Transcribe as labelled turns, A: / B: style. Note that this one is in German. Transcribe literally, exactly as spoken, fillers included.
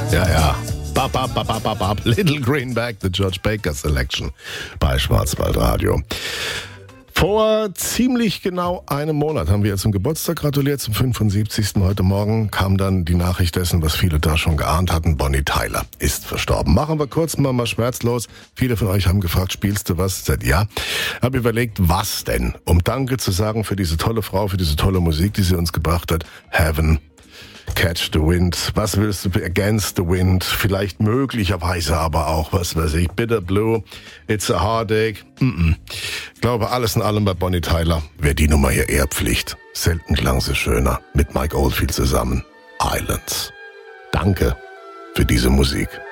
A: Ja, ja. Bap, bap, bap, bap, bap. Little Greenback, the George Baker Selection bei Schwarzwaldradio. Vor ziemlich genau einem Monat haben wir zum Geburtstag gratuliert, zum fünfundsiebzigsten Heute Morgen kam dann die Nachricht dessen, was viele da schon geahnt hatten. Bonnie Tyler ist verstorben. Machen wir kurz mal, mal schmerzlos. Viele von euch haben gefragt, spielst du was? Ich sag, ja. Hab überlegt, was denn? Um Danke zu sagen für diese tolle Frau, für diese tolle Musik, die sie uns gebracht hat. Heaven. Catch the Wind, was willst du, Against the Wind, vielleicht möglicherweise aber auch, was weiß ich, Bitter Blue, It's a Heartache, mm-mm. Ich glaube, alles in allem bei Bonnie Tyler wäre die Nummer hier eher Pflicht. Selten klang sie schöner, mit Mike Oldfield zusammen, Islands. Danke für diese Musik.